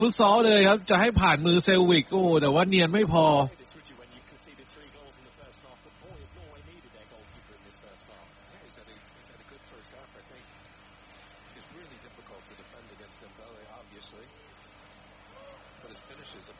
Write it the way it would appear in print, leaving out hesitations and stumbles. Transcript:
ฟุตซอลเลยครับจะให้ผ่านมือเซลวิกโอ้แต่ว่าเนียนไม่พอ